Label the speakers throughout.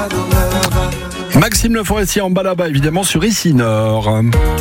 Speaker 1: Maxime Le Forestier en bas là-bas, évidemment, sur Ici Nord.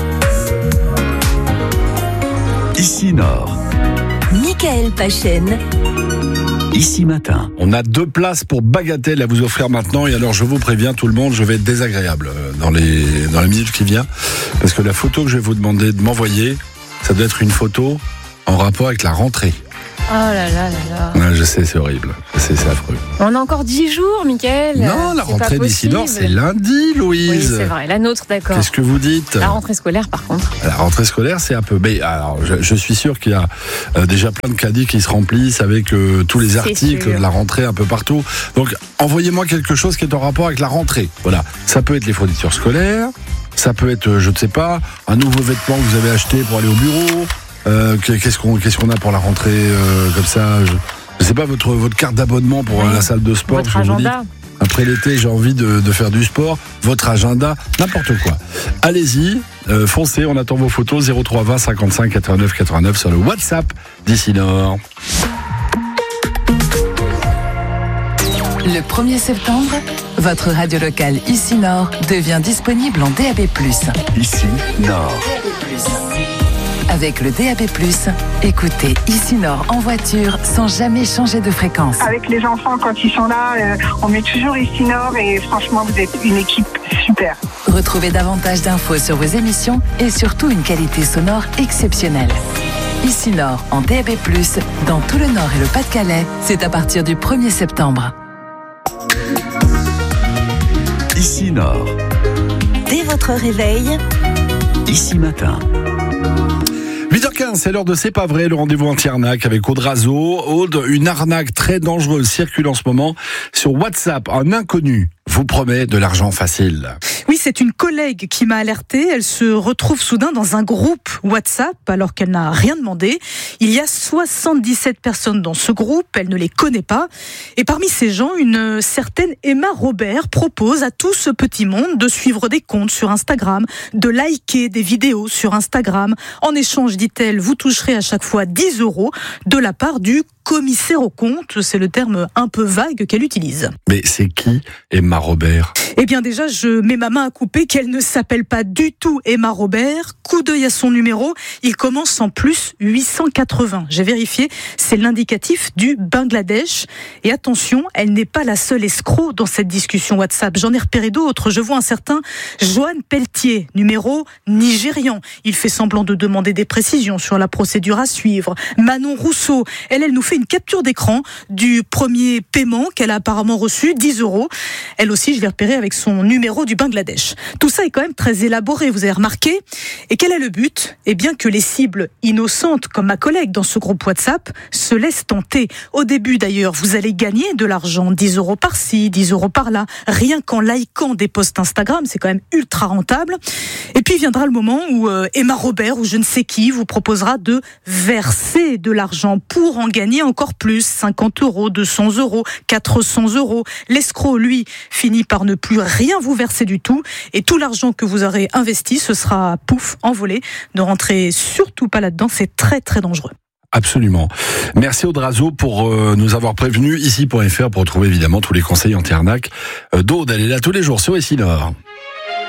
Speaker 2: Ici Nord.
Speaker 3: Michael Pachen.
Speaker 2: Ici Matin.
Speaker 1: On a 2 places pour Bagatelle à vous offrir maintenant. Et alors, je vous préviens, tout le monde, je vais être désagréable dans les minutes qui viennent. Parce que la photo que je vais vous demander de m'envoyer, ça doit être une photo en rapport avec la rentrée.
Speaker 4: Oh là là là là.
Speaker 1: Ouais, je sais, c'est horrible. C'est affreux.
Speaker 4: On a encore 10 jours, Michael.
Speaker 1: Non, la rentrée d'Ici Nord, c'est lundi, Louise.
Speaker 4: Oui, c'est vrai. La nôtre, d'accord.
Speaker 1: Qu'est-ce que vous dites ?
Speaker 4: La rentrée scolaire, par contre.
Speaker 1: La rentrée scolaire, c'est un peu... Mais alors, je suis sûr qu'il y a déjà plein de caddies qui se remplissent avec tous les articles de la rentrée un peu partout. Donc, envoyez-moi quelque chose qui est en rapport avec la rentrée. Voilà. Ça peut être les fournitures scolaires. Ça peut être, je ne sais pas, un nouveau vêtement que vous avez acheté pour aller au bureau. Qu'est-ce qu'on a pour la rentrée comme ça, je sais pas, votre carte d'abonnement pour la salle de sport.
Speaker 4: Votre agenda.
Speaker 1: Après l'été, j'ai envie de faire du sport. Votre agenda, n'importe quoi. Allez-y, foncez, on attend vos photos 0320 55 89 89 sur le WhatsApp d'Ici Nord.
Speaker 5: Le 1er septembre, votre radio locale Ici Nord devient disponible en DAB+.
Speaker 2: Ici Nord.
Speaker 5: Avec le DAB+, écoutez Ici Nord en voiture sans jamais changer de fréquence.
Speaker 6: Avec les enfants, quand ils sont là, on met toujours Ici Nord et franchement, vous êtes une équipe super.
Speaker 5: Retrouvez davantage d'infos sur vos émissions et surtout une qualité sonore exceptionnelle. Ici Nord en DAB+, dans tout le Nord et le Pas-de-Calais, c'est à partir du 1er septembre.
Speaker 2: Ici Nord.
Speaker 3: Dès votre réveil,
Speaker 2: Ici Matin.
Speaker 1: 8h15, c'est l'heure de C'est pas vrai, le rendez-vous anti-arnaque avec Aude Razo. Aude, une arnaque très dangereuse circule en ce moment sur WhatsApp. Un inconnu vous promet de l'argent facile.
Speaker 7: Oui, c'est une collègue qui m'a alertée. Elle se retrouve soudain dans un groupe WhatsApp alors qu'elle n'a rien demandé. Il y a 77 personnes dans ce groupe, elle ne les connaît pas. Et parmi ces gens, une certaine Emma Robert propose à tout ce petit monde de suivre des comptes sur Instagram, de liker des vidéos sur Instagram. En échange, dit-elle, vous toucherez à chaque fois 10 € de la part du commissaire aux comptes, c'est le terme un peu vague qu'elle utilise.
Speaker 1: Mais c'est qui Emma Robert ?
Speaker 7: Eh bien déjà, je mets ma main à couper qu'elle ne s'appelle pas du tout Emma Robert. Coup d'œil à son numéro, il commence en plus 880. J'ai vérifié, c'est l'indicatif du Bangladesh. Et attention, elle n'est pas la seule escroc dans cette discussion WhatsApp. J'en ai repéré d'autres. Je vois un certain Johan Pelletier, numéro nigérian. Il fait semblant de demander des précisions sur la procédure à suivre. Manon Rousseau, elle nous fait une capture d'écran du premier paiement qu'elle a apparemment reçu, 10 €. Elle aussi, je l'ai repérée avec son numéro du Bangladesh. Tout ça est quand même très élaboré, vous avez remarqué. Et quel est le but ? Eh bien que les cibles innocentes, comme ma collègue dans ce groupe WhatsApp, se laissent tenter. Au début d'ailleurs, vous allez gagner de l'argent, 10 € par-ci, 10 € par-là, rien qu'en likant des posts Instagram, c'est quand même ultra rentable. Et puis viendra le moment où Emma Robert ou je ne sais qui vous proposera de verser de l'argent pour en gagner encore plus, 50 €, 200 €, 400 €. L'escroc, lui, finit par ne plus rien vous verser du tout et tout l'argent que vous aurez investi, ce sera pouf, envolé. Ne rentrez surtout pas là-dedans, c'est très très dangereux.
Speaker 1: Absolument. Merci Aude Razo pour nous avoir prévenus. Ici.fr pour retrouver évidemment tous les conseils anti-arnaque d'Aude. Elle est là tous les jours sur Ici Nord.